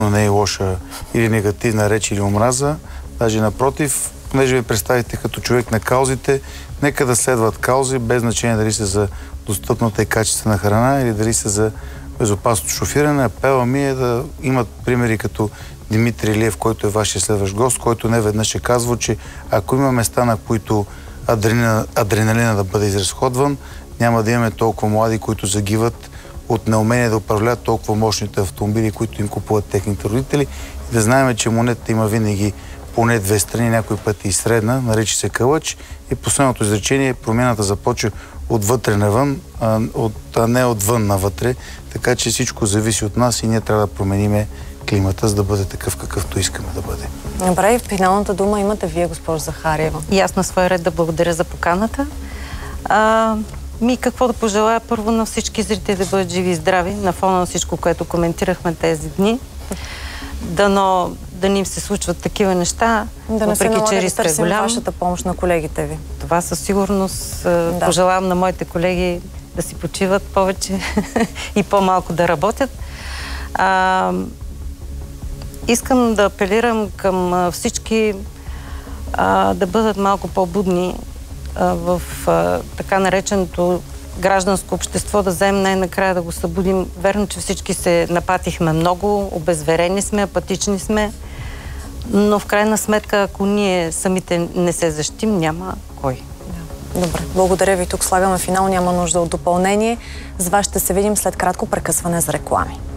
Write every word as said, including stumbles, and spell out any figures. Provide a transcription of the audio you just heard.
не е лоша или негативна реч или омраза. Даже напротив, понеже ви представите като човек на каузите, нека да следват каузи, без значение дали са за достъпната и качествена храна или дали са за безопасно шофиране. Апела ми е да имат примери като Димитри Илиев, който е вашия следващ гост, който не веднъж е казвал, че ако има места, на които адреналина, адреналина да бъде изразходван, няма да имаме толкова млади, които загиват от неумение да управляват толкова мощните автомобили, които им купуват техните родители. И да знаем, че монетата има винаги поне две страни, някой път и средна, нарича се кълъч. И последното изречение, промяната започва отвътре навън, а, от, а не отвън навътре. Така че всичко зависи от нас и ние трябва да променим климата, за да бъде такъв, какъвто искаме да бъде. Добре, и финалната дума имате вие, госпожо Захариева. И аз на своя ред да благодаря за поканата. А, ми какво да пожелая? Първо на всички зрители да бъдат живи и здрави, на фона на всичко, което коментирахме тези дни. Дано да ни им се случват такива неща, да не въпреки, се налага че да рискът е търсим голям. вашата помощ на колегите ви. Това със сигурност да. Пожелавам на моите колеги да си почиват повече и по-малко да работят. А, искам да апелирам към всички а, да бъдат малко по-будни а, в а, така нареченото гражданско общество, да вземем най-накрая да го събудим. Верно, че всички се напатихме много, обезверени сме, апатични сме, но в крайна сметка, ако ние самите не се защитим, няма кой. Да. Добре, благодаря ви. Тук слагаме финал, няма нужда от допълнение. С вас ще се видим след кратко прекъсване за реклами.